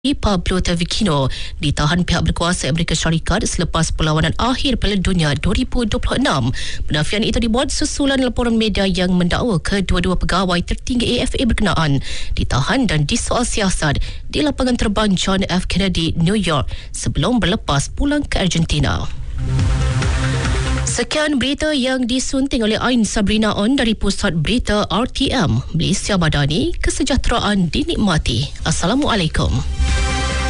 Pablo Tavicino ditahan pihak berkuasa Amerika Syarikat selepas perlawanan akhir Piala Dunia 2026. Penafian itu dibuat susulan laporan media yang mendakwa kedua-dua pegawai tertinggi AFA berkenaan ditahan dan disoal siasat di lapangan terbang John F. Kennedy, New York sebelum berlepas pulang ke Argentina. Sekian berita yang disunting oleh Ain Sabrina On dari Pusat Berita RTM. Malaysia Madani, kesejahteraan dinikmati. Assalamualaikum.